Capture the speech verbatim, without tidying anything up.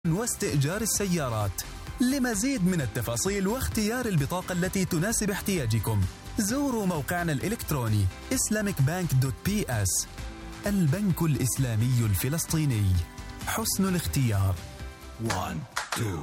واستئجار السيارات. لمزيد من التفاصيل واختيار البطاقة التي تناسب احتياجكم زوروا موقعنا الإلكتروني إسلاميك بانك دوت بي إس. البنك الإسلامي الفلسطيني، حسن الاختيار. واحد اثنين